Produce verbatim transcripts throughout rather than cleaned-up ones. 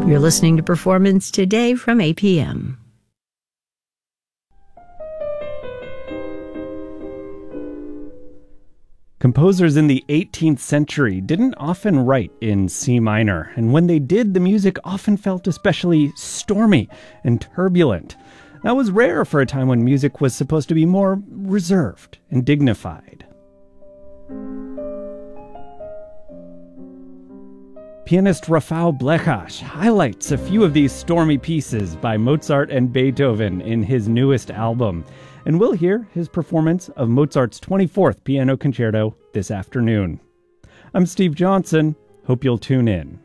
You're listening to Performance Today from A P M. Composers in the eighteenth century didn't often write in C minor, and when they did, the music often felt especially stormy and turbulent. That was rare for a time when music was supposed to be more reserved and dignified. Pianist Rafael Blechach highlights a few of these stormy pieces by Mozart and Beethoven in his newest album, and we'll hear his performance of Mozart's twenty-fourth Piano Concerto this afternoon. I'm Steve Johnson. Hope you'll tune in.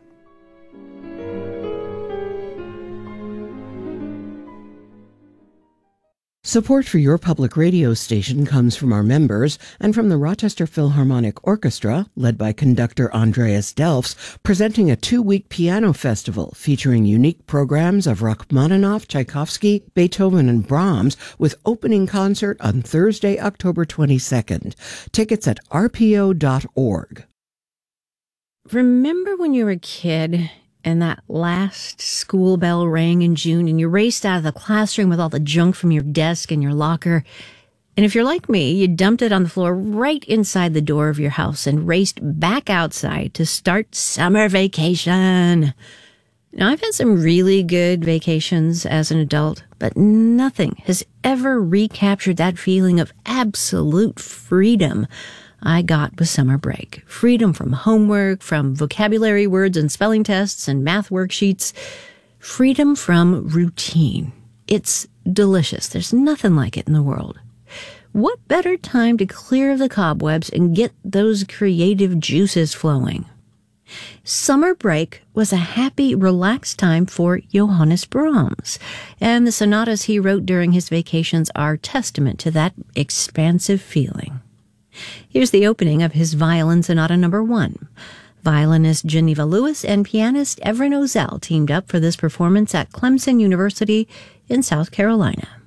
Support for your public radio station comes from our members and from the Rochester Philharmonic Orchestra, led by conductor Andreas Delfs, presenting a two-week piano festival featuring unique programs of Rachmaninoff, Tchaikovsky, Beethoven, and Brahms, with opening concert on Thursday, October twenty-second. Tickets at r p o dot org. Remember when you were a kid and that last school bell rang in June and you raced out of the classroom with all the junk from your desk and your locker? And if you're like me, you dumped it on the floor right inside the door of your house and raced back outside to start summer vacation. Now, I've had some really good vacations as an adult, but nothing has ever recaptured that feeling of absolute freedom I got with summer break. Freedom from homework, from vocabulary words and spelling tests and math worksheets. Freedom from routine. It's delicious. There's nothing like it in the world. What better time to clear the cobwebs and get those creative juices flowing? Summer break was a happy, relaxed time for Johannes Brahms, and the sonatas he wrote during his vacations are testament to that expansive feeling. Here's the opening of his Violin Sonata Number One. Violinist Geneva Lewis and pianist Evren Ozel teamed up for this performance at Clemson University in South Carolina.